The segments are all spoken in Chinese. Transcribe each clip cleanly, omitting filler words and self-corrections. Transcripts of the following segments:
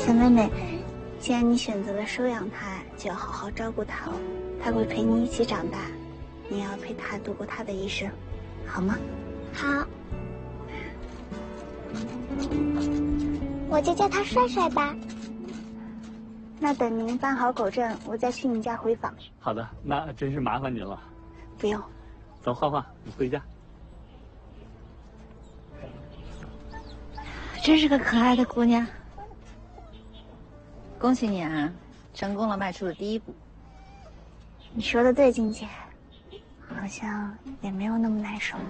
小妹妹，既然你选择了收养他，就要好好照顾他哦。他会陪你一起长大，你要陪他度过他的一生，好吗？ 好。我就叫他帅帅吧。 那等您办好狗证，我再去你家回访。 好的，那真是麻烦您了。 不用。 走，画画，你回家。 真是个可爱的姑娘。 恭喜你啊，成功了，迈出了第一步。 你说的对，静姐，好像也没有那么难受。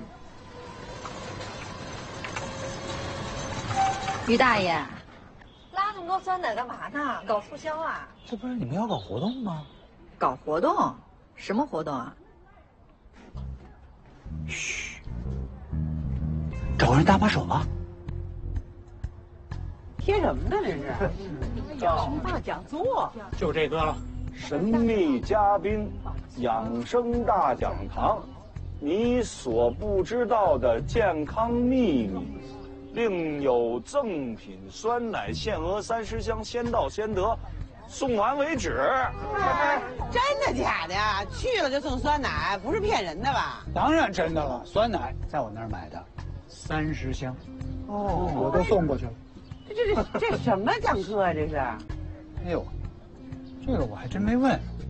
于大爷， 拉那么多酸奶干嘛呢？搞促销啊？ 这不是你们要搞活动吗？ 搞活动？什么活动啊？ 嘘，找个人搭把手吧。 贴什么呢？这是什么大讲座？ 就这个了。 神秘嘉宾，养生大讲堂，你所不知道的健康秘密。另有赠品酸奶限额30箱，先到先得，送完为止。 真的假的呀？去了就送酸奶，不是骗人的吧？ 当然真的了，酸奶在我那儿买的，30箱。哦，我都送过去了。 这什么讲课啊？这是？ 哎呦，这个我还真没问。